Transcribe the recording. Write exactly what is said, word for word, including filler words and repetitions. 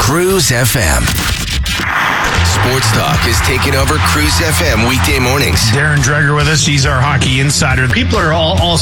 Cruise F M. Sports Talk is taking over Cruise F M weekday mornings. Darren Dreger with us. He's our hockey insider. People are all, all